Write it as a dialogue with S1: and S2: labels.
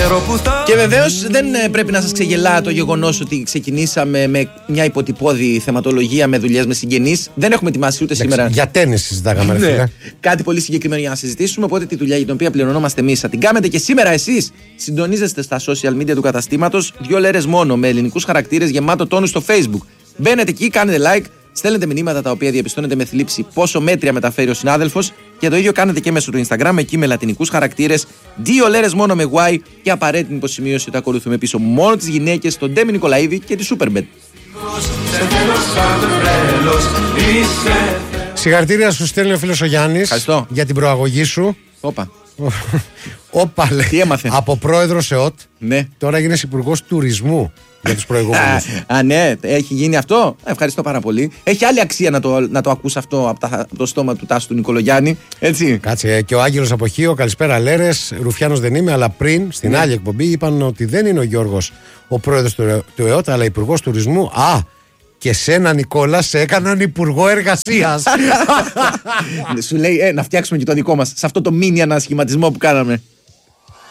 S1: Και βεβαίως δεν πρέπει να σας ξεγελά το γεγονός ότι ξεκινήσαμε με μια υποτυπώδη θεματολογία με δουλειές με συγγενείς. Δεν έχουμε ετοιμάσει ούτε σήμερα.
S2: Για τέννις συζητάγαμε, ρε φίλε.
S1: Κάτι πολύ συγκεκριμένο για να συζητήσουμε. Οπότε τη δουλειά για την οποία πληρωνόμαστε εμείς θα την κάνετε και σήμερα εσείς. Συντονίζεστε στα social media του καταστήματος. 2 λέρες μόνο με ελληνικούς χαρακτήρες γεμάτο τόνου στο Facebook. Μπαίνετε εκεί, κάνετε like. Στέλνετε μηνύματα τα οποία διαπιστώνετε με θλίψη πόσο μέτρια μεταφέρει ο συνάδελφος και το ίδιο κάνετε και μέσω του Instagram εκεί με λατινικούς χαρακτήρες, 2 λέρες μόνο με Y και απαραίτητη υποσημείωση ότι ακολουθούμε πίσω μόνο τις γυναίκες, τον Ντέμι Νικολαίδη και τη Superbet.
S2: Συγχαρητήρια σου στέλνει ο φίλος ο Γιάννης για την προαγωγή σου. Όπα λέει.
S1: Τι έμαθε?
S2: Από πρόεδρος ΕΟΤ,
S1: ναι.
S2: Τώρα γίνεις υπουργός τουρισμού. Για τους προηγούμενους.
S1: Ναι, έχει γίνει αυτό. Ευχαριστώ πάρα πολύ. Έχει άλλη αξία να το ακούς αυτό από το στόμα του Τάσου του Νικολογιάννη. Έτσι.
S2: Κάτσε. Και ο Άγγελος από Χίο, καλησπέρα Λέρες. Ρουφιάνος δεν είμαι, αλλά πριν στην άλλη εκπομπή είπαν ότι δεν είναι ο Γιώργος ο πρόεδρος του ΕΟΤ, αλλά υπουργός τουρισμού. Και σένα, Νικόλα, σε έκαναν υπουργό εργασίας.
S1: Σου λέει να φτιάξουμε και το δικό μας σε αυτό το μίνι ανασχηματισμό που κάναμε.